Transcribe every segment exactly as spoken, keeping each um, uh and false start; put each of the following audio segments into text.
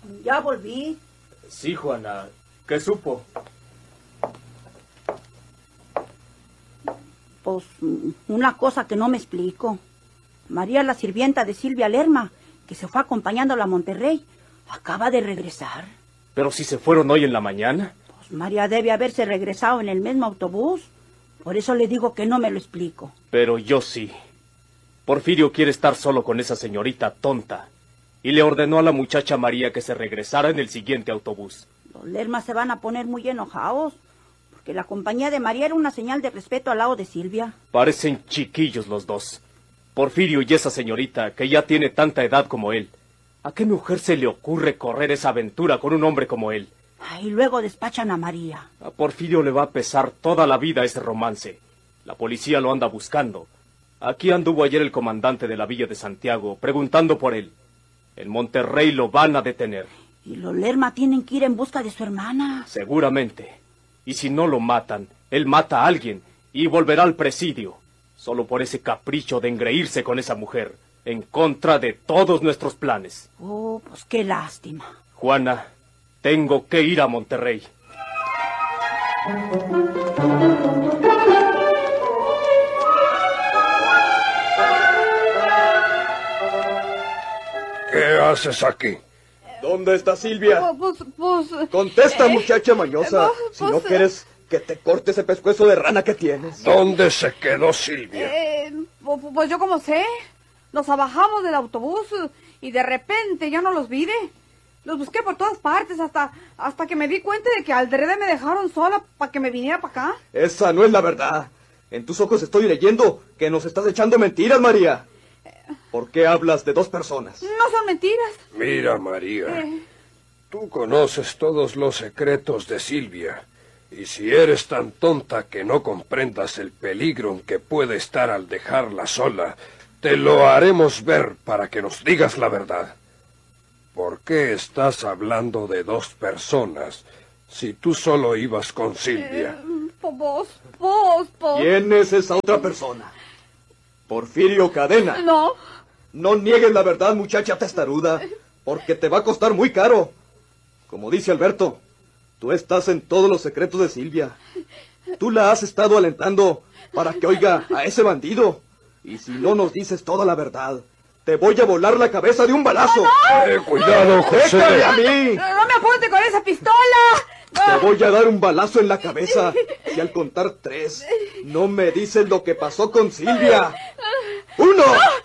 Ya volví. Sí, Juana. ¿Qué supo? Pues una cosa que no me explico. María, la sirvienta de Silvia Lerma, que se fue acompañándola a Monterrey, acaba de regresar. ¿Pero si se fueron hoy en la mañana? Pues María debe haberse regresado en el mismo autobús. Por eso le digo que no me lo explico. Pero yo sí. Porfirio quiere estar solo con esa señorita tonta. Y le ordenó a la muchacha María que se regresara en el siguiente autobús. Los Lerma se van a poner muy enojados, porque la compañía de María era una señal de respeto al lado de Silvia. Parecen chiquillos los dos. Porfirio y esa señorita, que ya tiene tanta edad como él. ¿A qué mujer se le ocurre correr esa aventura con un hombre como él? Y luego despachan a María. A Porfirio le va a pesar toda la vida ese romance. La policía lo anda buscando. Aquí anduvo ayer el comandante de la Villa de Santiago, preguntando por él. En Monterrey lo van a detener. Y los Lerma tienen que ir en busca de su hermana. Seguramente. Y si no lo matan, él mata a alguien y volverá al presidio. Solo por ese capricho de engreírse con esa mujer, en contra de todos nuestros planes. Oh, pues qué lástima. Juana, tengo que ir a Monterrey. ¿Qué haces aquí? ¿Dónde está Silvia? Pues, pues... Contesta, eh, muchacha mañosa. eh, Si pues, no quieres que te corte ese pescuezo de rana que tienes. ¿Dónde se quedó Silvia? Eh, pues, pues yo como sé. Nos bajamos del autobús y de repente ya no los vi. Los busqué por todas partes hasta, hasta que me di cuenta de que aldrede me dejaron sola para que me viniera para acá. Esa no es la verdad. En tus ojos estoy leyendo que nos estás echando mentiras, María. ¿Por qué hablas de dos personas? No son mentiras. Mira, María, Eh. tú conoces todos los secretos de Silvia. Y si eres tan tonta que no comprendas el peligro en que puede estar al dejarla sola, te lo haremos ver para que nos digas la verdad. ¿Por qué estás hablando de dos personas si tú solo ibas con Silvia? Eh, vos, vos, vos. ¿Quién es esa otra persona? Porfirio Cadena. No. No niegues la verdad, muchacha testaruda, porque te va a costar muy caro. Como dice Alberto, tú estás en todos los secretos de Silvia. Tú la has estado alentando para que oiga a ese bandido. Y si no nos dices toda la verdad, te voy a volar la cabeza de un balazo. ¡No! Eh, cuidado, José. ¡Déjame a mí! No, no me apunte con esa pistola. Te voy a dar un balazo en la cabeza si al contar tres no me dices lo que pasó con Silvia. ¡Uno!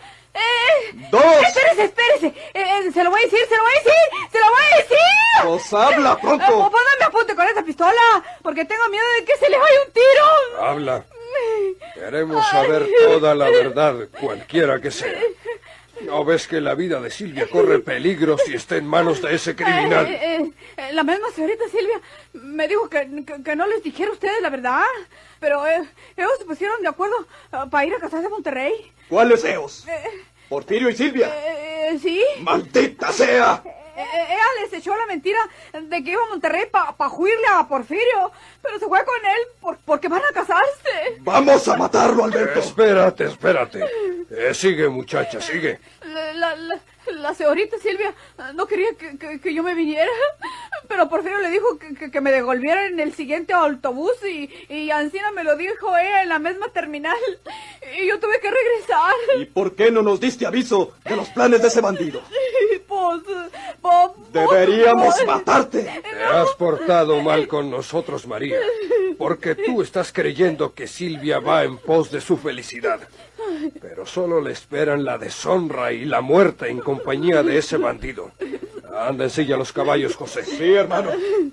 Eh, ¡Dos! Espérese, espérese. Eh, eh, se lo voy a decir, se lo voy a decir, se lo voy a decir. ¡Pues habla Eh, pronto! pues no me apunte con esa pistola, porque tengo miedo de que se le vaya un tiro. Habla. Queremos saber toda la verdad, cualquiera que sea. ¿No ves que la vida de Silvia corre peligro si está en manos de ese criminal? Eh, eh, eh, la misma señorita Silvia me dijo que, que, que no les dijera a ustedes la verdad, pero eh, ellos se pusieron de acuerdo uh, para ir a casarse a Monterrey. ¿Cuáles eos? Eh, ¿Porfirio y Silvia? eh, ¿Sí? ¡Maldita sea! Eh, eh, ella les echó la mentira de que iba a Monterrey para pa juirle a Porfirio, pero se fue con él por, porque van a casarse. ¡Vamos a matarlo, Alberto! Espérate, espérate. Eh, sigue, muchacha, sigue. La, la, la, la señorita Silvia no quería que, que, que yo me viniera, pero Porfirio le dijo que, que, que me devolviera en el siguiente autobús y, y Ancina me lo dijo ella en la misma terminal y yo tuve que regresar. ¿Y por qué no nos diste aviso de los planes de ese bandido? Pues, pues, ¡Deberíamos pues, matarte! Te has portado mal con nosotros, María, porque tú estás creyendo que Silvia va en pos de su felicidad. Pero solo le esperan la deshonra y la muerte en compañía de ese bandido. Anda, ensilla los caballos, José. Sí, hermano.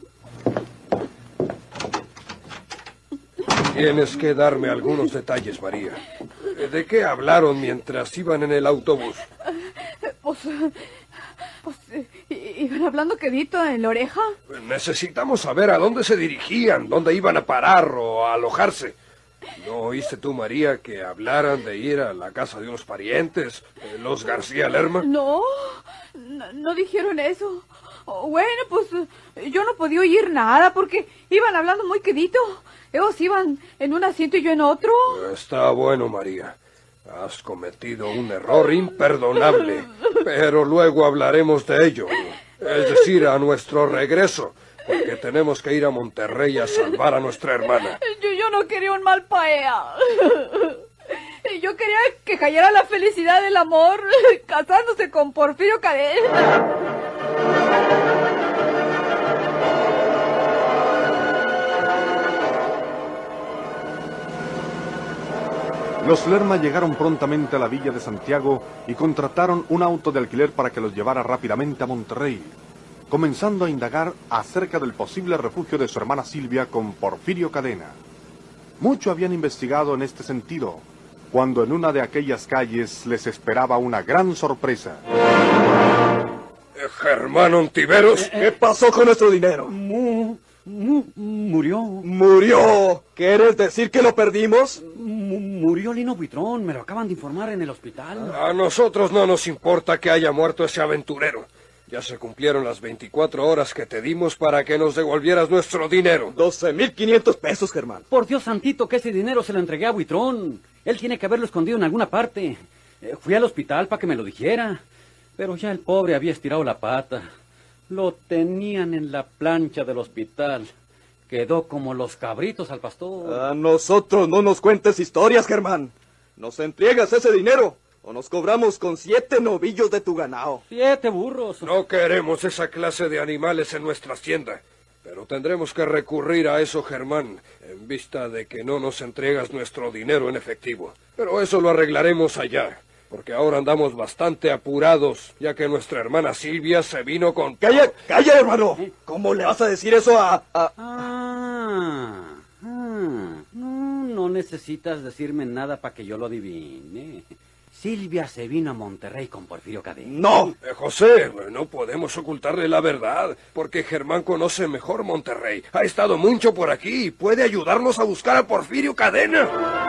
Tienes que darme algunos detalles, María. ¿De qué hablaron mientras iban en el autobús? Pues, pues, iban hablando quedito en la oreja. Necesitamos saber a dónde se dirigían, dónde iban a parar o a alojarse. ¿No oíste tú, María, que hablaran de ir a la casa de unos parientes, eh, los García Lerma? No, no, no dijeron eso. Oh, bueno, pues yo no podía oír nada porque iban hablando muy quedito. Ellos iban en un asiento y yo en otro. Está bueno, María. Has cometido un error imperdonable, pero luego hablaremos de ello. Es decir, a nuestro regreso, porque tenemos que ir a Monterrey a salvar a nuestra hermana. Yo, yo no quería un mal para ella. Yo quería que cayera la felicidad del amor casándose con Porfirio Cadena. Los Lerma llegaron prontamente a la villa de Santiago y contrataron un auto de alquiler para que los llevara rápidamente a Monterrey, comenzando a indagar acerca del posible refugio de su hermana Silvia con Porfirio Cadena. Mucho habían investigado en este sentido, cuando en una de aquellas calles les esperaba una gran sorpresa. Germán Ontiveros. ¿Qué pasó con nuestro dinero? Mu, mu, murió. ¡Murió! ¿Quieres decir que lo perdimos? Mu, murió Lino Buitrón, me lo acaban de informar en el hospital. A nosotros no nos importa que haya muerto ese aventurero. Ya se cumplieron las veinticuatro horas que te dimos para que nos devolvieras nuestro dinero. doce mil quinientos pesos, Germán. Por Dios santito, que ese dinero se lo entregué a Buitrón. Él tiene que haberlo escondido en alguna parte. Eh, fui al hospital para que me lo dijera. Pero ya el pobre había estirado la pata. Lo tenían en la plancha del hospital. Quedó como los cabritos al pastor. A nosotros no nos cuentes historias, Germán. Nos entregas ese dinero o nos cobramos con siete novillos de tu ganado. Siete burros. No queremos esa clase de animales en nuestra hacienda. Pero tendremos que recurrir a eso, Germán, en vista de que no nos entregas nuestro dinero en efectivo. Pero eso lo arreglaremos allá, porque ahora andamos bastante apurados, ya que nuestra hermana Silvia se vino con... ¡Calla, calla, hermano! ¿Cómo le vas a decir eso a...? a... Ah, ah, no, no necesitas decirme nada para que yo lo adivine. Silvia se vino a Monterrey con Porfirio Cadena. ¡No! Eh, José, no podemos ocultarle la verdad, porque Germán conoce mejor Monterrey. Ha estado mucho por aquí y puede ayudarnos a buscar a Porfirio Cadena.